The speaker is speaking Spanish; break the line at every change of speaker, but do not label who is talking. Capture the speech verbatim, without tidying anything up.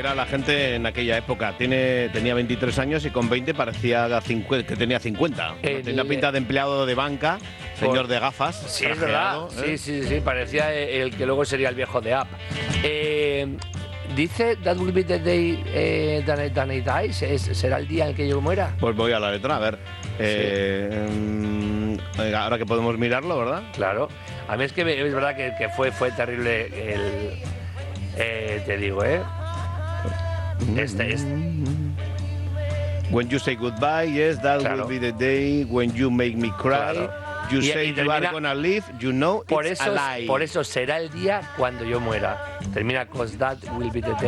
era la gente en aquella época. Tiene, tenía veintitrés años y con veinte parecía que tenía cincuenta.
El,
tenía pinta de empleado de banca, señor
por,
de gafas.
Sí, es verdad. ¿eh? Sí, sí, sí, parecía el que luego sería el viejo de App. Eh, dice That will be the day eh, that, that it dies. ¿Es, ¿Será el día en que yo muera?
Pues voy a la letra, a ver. Eh, sí. Ahora que podemos mirarlo, ¿verdad?
Claro. A mí es que es verdad que, que fue, fue terrible el... Eh, te digo, ¿eh? Este, este.
When you say goodbye, yes, that
claro.
will be the day when you make me cry. Claro. You y, say y termina, you are gonna live, you know
por
it's
eso,
a lie.
Por eso será el día cuando yo muera. Termina, cause that will be the day.